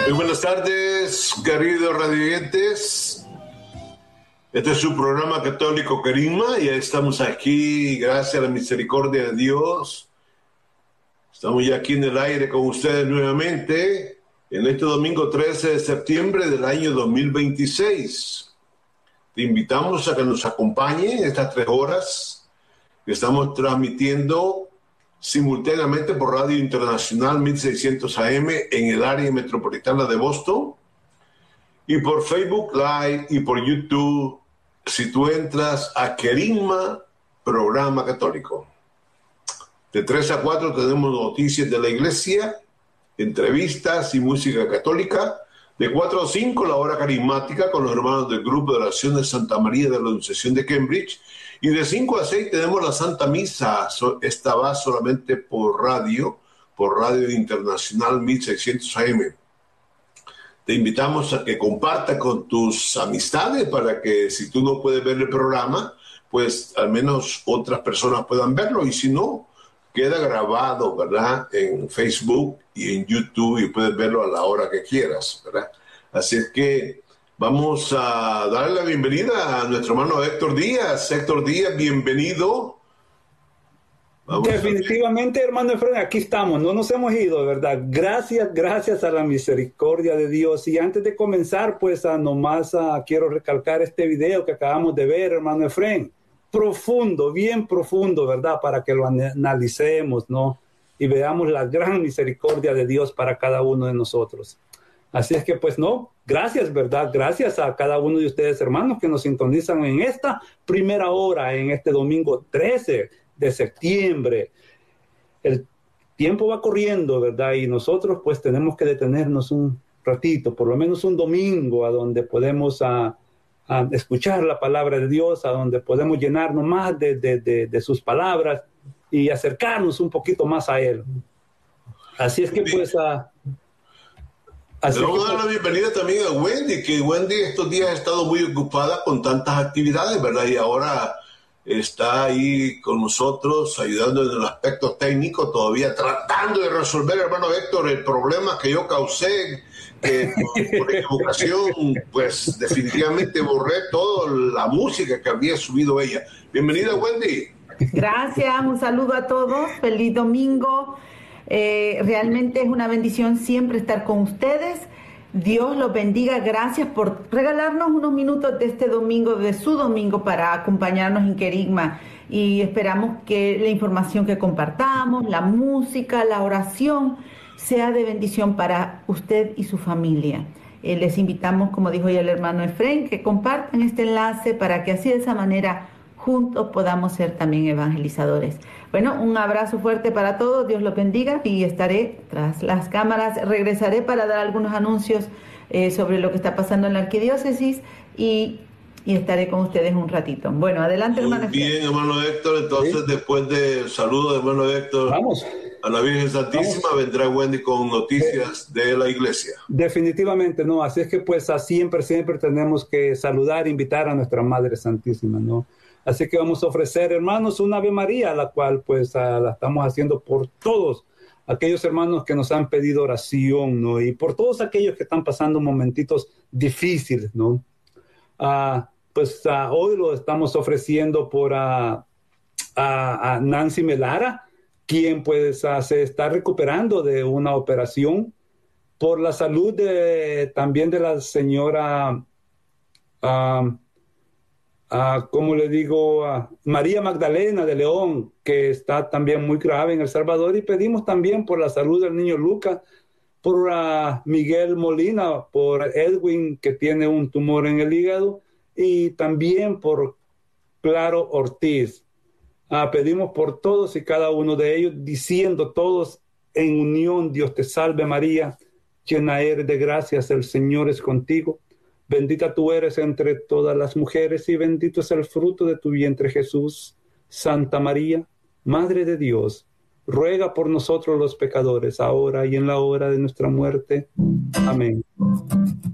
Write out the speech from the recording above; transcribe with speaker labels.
Speaker 1: Muy buenas tardes, queridos radioyentes. Este es su programa católico Querigma. Ya estamos aquí, gracias a la misericordia de Dios. Estamos ya aquí en el aire con ustedes nuevamente en este domingo 13 de septiembre del año 2026. Te invitamos a que nos acompañen estas 3 horas que estamos transmitiendo simultáneamente por Radio Internacional 1600 AM en el área metropolitana de Boston y por Facebook Live y por YouTube si tú entras a Querigma Programa Católico. De 3 a 4 tenemos noticias de la iglesia, entrevistas y música católica. De 4 a 5 la hora carismática con los hermanos del grupo de oración de Santa María de la Anunciación de Cambridge. Y de 5 a 6 tenemos la Santa Misa. Esta va solamente por Radio Internacional 1600 AM. Te invitamos a que compartas con tus amistades para que si tú no puedes ver el programa, pues al menos otras personas puedan verlo. Y si no, queda grabado, ¿verdad? En Facebook y en YouTube y puedes verlo a la hora que quieras, ¿verdad? Así es que vamos a darle la bienvenida a nuestro hermano Héctor Díaz. Héctor Díaz, bienvenido.
Speaker 2: Definitivamente, hermano Efraín, aquí estamos, no nos hemos ido, de verdad. Gracias a la misericordia de Dios. Y antes de comenzar, pues quiero recalcar este video que acabamos de ver, hermano Efraín. Profundo, bien profundo, ¿verdad? Para que lo analicemos, ¿no? Y veamos la gran misericordia de Dios para cada uno de nosotros. Así es que, pues, gracias, ¿verdad? Gracias a cada uno de ustedes, hermanos, que nos sintonizan en esta primera hora, en este domingo 13 de septiembre. El tiempo va corriendo, ¿verdad? Y nosotros, pues, tenemos que detenernos un ratito, por lo menos un domingo, a donde podemos a escuchar la palabra de Dios, a donde podemos llenarnos más de sus palabras y acercarnos un poquito más a Él. Así es que, pues...
Speaker 1: Le vamos a dar la bienvenida también a Wendy, que Wendy estos días ha estado muy ocupada con tantas actividades, ¿verdad? Y ahora está ahí con nosotros, ayudando en el aspecto técnico, todavía tratando de resolver, hermano Héctor, el problema que yo causé, que por equivocación, pues definitivamente borré toda la música que había subido ella. Bienvenida, Wendy.
Speaker 3: Gracias, un saludo a todos, feliz domingo. Realmente es una bendición siempre estar con ustedes. Dios los bendiga, gracias por regalarnos unos minutos de este domingo, de su domingo, para acompañarnos en Querigma, y esperamos que la información que compartamos, la música, la oración, sea de bendición para usted y su familia. Les invitamos, como dijo ya el hermano Efraín, que compartan este enlace para que así de esa manera juntos podamos ser también evangelizadores. Bueno, un abrazo fuerte para todos, Dios los bendiga, y estaré tras las cámaras, regresaré para dar algunos anuncios sobre lo que está pasando en la arquidiócesis y estaré con ustedes un ratito. Bueno, adelante, hermano Héctor.
Speaker 1: Bien, hermano Héctor, entonces ¿sí? Después del saludo de hermano Héctor, vamos a la Virgen Santísima, vendrá Wendy con noticias de la iglesia.
Speaker 2: Definitivamente, ¿no? Así es que pues siempre tenemos que saludar, invitar a nuestra Madre Santísima, ¿no? Así que vamos a ofrecer, hermanos, una Ave María, la cual pues la estamos haciendo por todos aquellos hermanos que nos han pedido oración, ¿no? Y por todos aquellos que están pasando momentitos difíciles, ¿no? Hoy lo estamos ofreciendo por a Nancy Melara, quien pues se está recuperando de una operación, por la salud también de la señora... María Magdalena de León, que está también muy grave en El Salvador, y pedimos también por la salud del niño Lucas, por Miguel Molina, por Edwin, que tiene un tumor en el hígado, y también por Claro Ortiz. Pedimos por todos y cada uno de ellos, diciendo todos en unión: Dios te salve María, llena eres de gracias, el Señor es contigo. Bendita tú eres entre todas las mujeres y bendito es el fruto de tu vientre, Jesús. Santa María, Madre de Dios, ruega por nosotros los pecadores, ahora y en la hora de nuestra muerte. Amén.